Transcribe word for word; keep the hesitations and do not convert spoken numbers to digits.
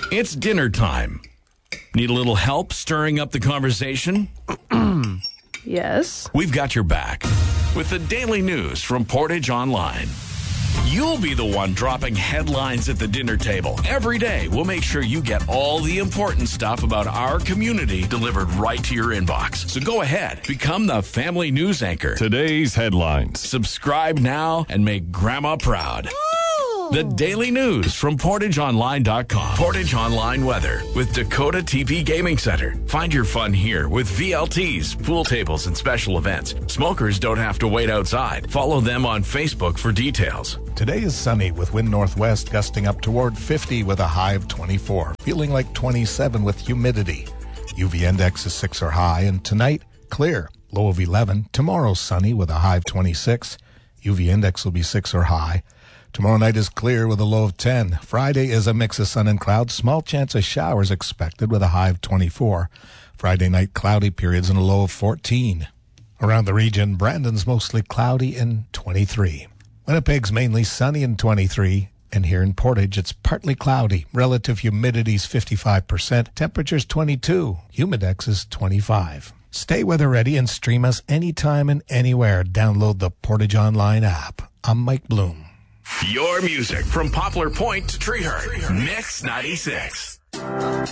It's dinner time. Need a little help stirring up the conversation? Yes. We've got your back with the daily news from Portage Online. You'll be the one dropping headlines at the dinner table. Every day, we'll make sure you get all the important stuff about our community delivered right to your inbox. So go ahead, become the family news anchor. Today's headlines. Subscribe now and make Grandma proud. The daily news from Portage Online dot com. Portage Online weather with Dakota T P Gaming Center. Find your fun here with V L Ts, pool tables, and special events. Smokers don't have to wait outside. Follow them on Facebook for details. Today is sunny with wind northwest gusting up toward fifty with a high of twenty-four. Feeling like twenty-seven with humidity. U V index is six or high, and tonight, clear. Low of eleven. Tomorrow, sunny with a high of twenty-six. U V index will be six or high. Tomorrow night is clear with a low of ten. Friday is a mix of sun and clouds. Small chance of showers expected with a high of twenty-four. Friday night cloudy periods and a low of fourteen. Around the region, Brandon's mostly cloudy and twenty-three. Winnipeg's mainly sunny and twenty-three. And here in Portage, it's partly cloudy. Relative humidity's fifty-five percent. Temperature's twenty-two. Humidex is twenty-five. Stay weather ready and stream us anytime and anywhere. Download the Portage Online app. I'm Mike Bloom. Your music from Poplar Point to Treehurst. Mix ninety-six.